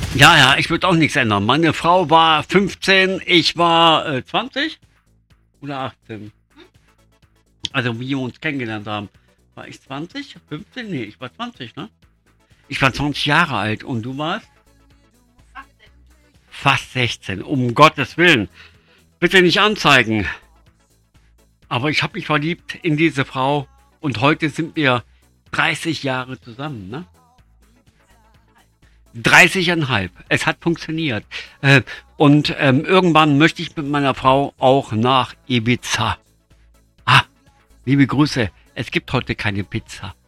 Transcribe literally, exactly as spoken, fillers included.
Ja, ja, ich würde auch nichts ändern. Meine Frau war fünfzehn, ich war äh, zwanzig oder achtzehn. Also wie wir uns kennengelernt haben. War ich zwanzig? fünfzehn? Nee, ich war zwanzig, ne? Ich war zwanzig Jahre alt und du warst? Fast sechzehn. Um Gottes Willen. Bitte nicht anzeigen. Aber ich habe mich verliebt in diese Frau und heute sind wir dreißig Jahre zusammen, ne? dreißig Komma fünf. Es hat funktioniert. Äh, und ähm, irgendwann möchte ich mit meiner Frau auch nach Ibiza. Ah, liebe Grüße. Es gibt heute keine Pizza.